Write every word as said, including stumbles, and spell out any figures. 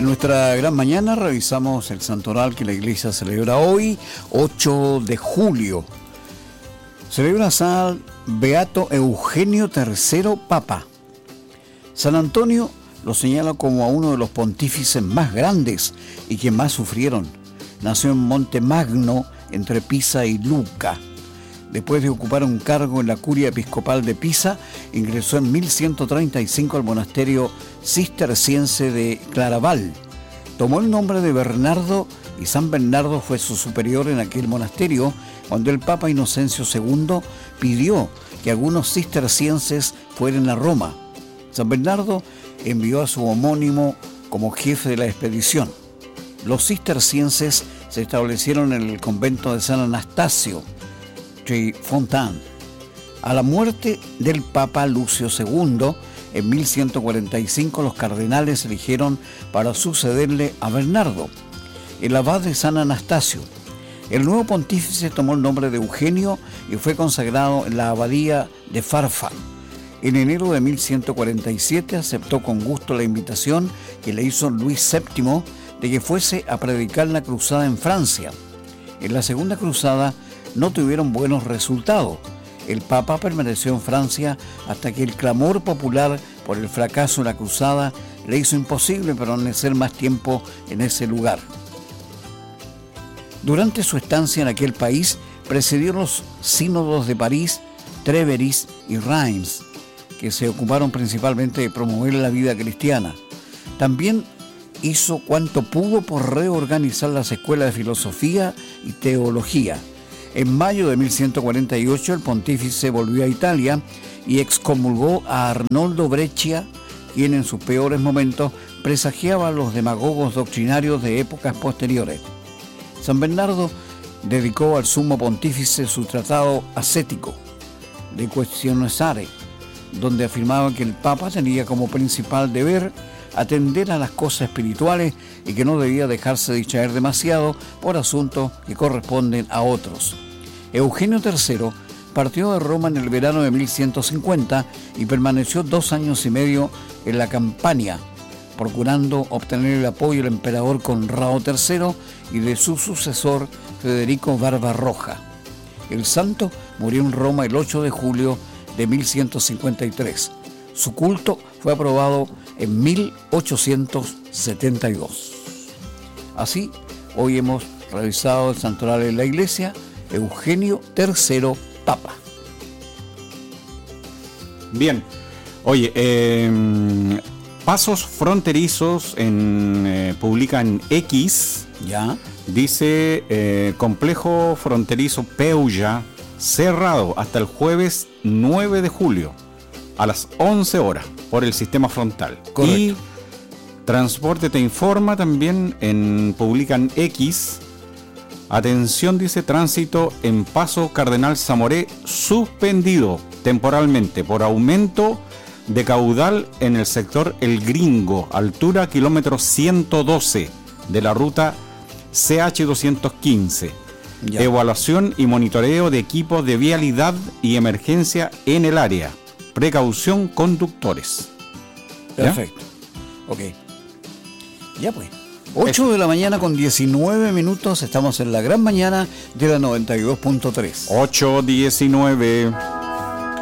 En nuestra gran mañana revisamos el santoral que la iglesia celebra hoy, ocho de julio. Celebra San Beato Eugenio tercero Papa. San Antonio lo señala como a uno de los pontífices más grandes y que más sufrieron. Nació en Monte Magno, entre Pisa y Lucca. Después de ocupar un cargo en la curia episcopal de Pisa, ingresó en mil ciento treinta y cinco al monasterio cisterciense de Claraval. Tomó el nombre de Bernardo y San Bernardo fue su superior en aquel monasterio cuando el Papa Inocencio segundo pidió que algunos cistercienses fueran a Roma. San Bernardo envió a su homónimo como jefe de la expedición. Los cistercienses se establecieron en el convento de San Anastasio, Fontaine. A la muerte del Papa Lucio segundo, en mil ciento cuarenta y cinco los cardenales eligieron para sucederle a Bernardo, el abad de San Anastasio. El nuevo pontífice tomó el nombre de Eugenio y fue consagrado en la abadía de Farfa. En enero de mil ciento cuarenta y siete aceptó con gusto la invitación que le hizo Luis séptimo de que fuese a predicar la cruzada en Francia. En la segunda cruzada no tuvieron buenos resultados. El Papa permaneció en Francia hasta que el clamor popular por el fracaso de la cruzada le hizo imposible permanecer más tiempo en ese lugar. Durante su estancia en aquel país, presidió los sínodos de París, Trèveris y Reims, que se ocuparon principalmente de promover la vida cristiana. También hizo cuanto pudo por reorganizar las escuelas de filosofía y teología. En mayo de mil ciento cuarenta y ocho, el pontífice volvió a Italia y excomulgó a Arnoldo Breccia, quien en sus peores momentos presagiaba a los demagogos doctrinarios de épocas posteriores. San Bernardo dedicó al sumo pontífice su tratado ascético, De Questionesare, donde afirmaba que el Papa tenía como principal deber atender a las cosas espirituales y que no debía dejarse distraer demasiado por asuntos que corresponden a otros. Eugenio tercero partió de Roma en el verano de mil ciento cincuenta y permaneció dos años y medio en la Campania, procurando obtener el apoyo del emperador Conrado tercero y de su sucesor Federico Barbarroja. El santo murió en Roma el ocho de julio de mil ciento cincuenta y tres. Su culto fue aprobado en mil ochocientos setenta y dos. Así, hoy hemos revisado el santoral de la Iglesia, Eugenio tercero Papa. Bien, oye, eh, Pasos Fronterizos en, eh, publica en X, ¿ya? Dice, eh, complejo fronterizo Peulla cerrado hasta el jueves nueve de julio a las once horas por el sistema frontal. Correcto. Y Transporte te informa también en publican X. Atención, dice, tránsito en Paso Cardenal Zamoré suspendido temporalmente por aumento de caudal en el sector El Gringo, altura kilómetro ciento doce de la ruta C H doscientos quince. Ya. Evaluación y monitoreo de equipos de vialidad y emergencia en el área. Precaución conductores. Perfecto. ¿Ya? Ok. Ya pues. ocho de la mañana con diecinueve minutos. Estamos en la gran mañana de la noventa y dos punto tres. ocho diecinueve.